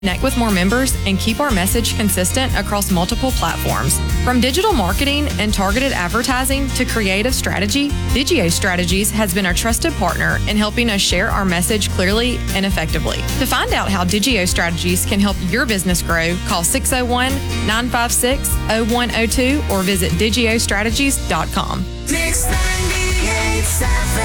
Connect with more members and keep our message consistent across multiple platforms. From digital marketing and targeted advertising to creative strategy, Digio Strategies has been our trusted partner in helping us share our message clearly and effectively. To find out how Digio Strategies can help your business grow, call 601-956-0102 or visit digiostrategies.com. Mix 98.7.